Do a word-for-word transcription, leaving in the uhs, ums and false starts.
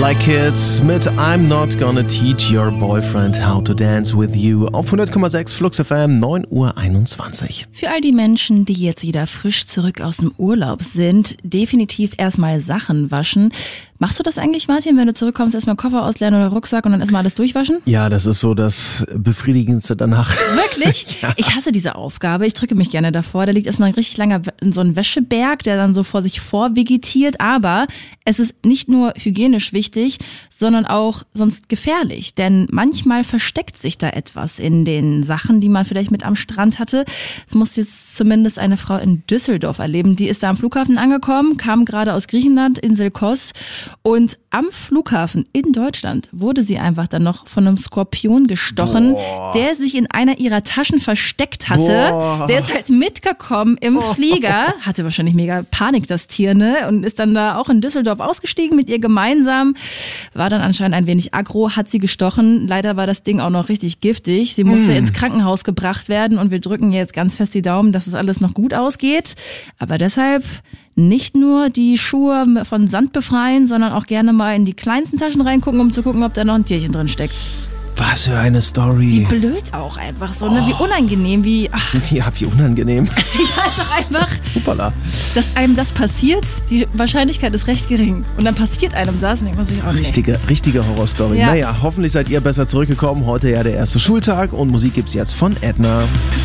Like It mit I'm Not Gonna Teach Your Boyfriend How to Dance With You auf hundert Komma sechs Flux F M, neun Uhr einundzwanzig. Für all die Menschen, die jetzt wieder frisch zurück aus dem Urlaub sind, definitiv erstmal Sachen waschen. Machst du das eigentlich, Martin, wenn du zurückkommst, erstmal Koffer ausleeren oder Rucksack und dann erstmal alles durchwaschen? Ja, das ist so das Befriedigendste danach. Wirklich? Ja. Ich hasse diese Aufgabe. Ich drücke mich gerne davor. Da liegt erstmal ein richtig langer so ein Wäscheberg, der dann so vor sich vor vegetiert. Aber es ist nicht nur hygienisch wichtig, sondern auch sonst gefährlich. Denn manchmal versteckt sich da etwas in den Sachen, die man vielleicht mit am Strand hatte. Das muss jetzt zumindest eine Frau in Düsseldorf erleben. Die ist da am Flughafen angekommen, kam gerade aus Griechenland, Insel Kos. Und am Flughafen in Deutschland wurde sie einfach dann noch von einem Skorpion gestochen, Boah. der sich in einer ihrer Taschen versteckt hatte. Boah. Der ist halt mitgekommen im oh. Flieger, hatte wahrscheinlich mega Panik, das Tier, ne? Und ist dann da auch in Düsseldorf ausgestiegen mit ihr gemeinsam. War dann anscheinend ein wenig aggro, hat sie gestochen. Leider war das Ding auch noch richtig giftig. Sie musste mm. ins Krankenhaus gebracht werden und wir drücken jetzt ganz fest die Daumen, dass es alles noch gut ausgeht. Aber deshalb nicht nur die Schuhe von Sand befreien, sondern auch gerne mal in die kleinsten Taschen reingucken, um zu gucken, ob da noch ein Tierchen drin steckt. Was für eine Story. Wie blöd auch einfach so, ne? Wie unangenehm, wie... Ach. Ja, wie unangenehm. Ja, ist doch einfach, Hoppala. dass einem das passiert, die Wahrscheinlichkeit ist recht gering. Und dann passiert einem das und denkt man sich auch, Richtige, nee. richtige Horrorstory. Ja. Naja, hoffentlich seid ihr besser zurückgekommen. Heute ja der erste Schultag und Musik gibt's jetzt von Edna.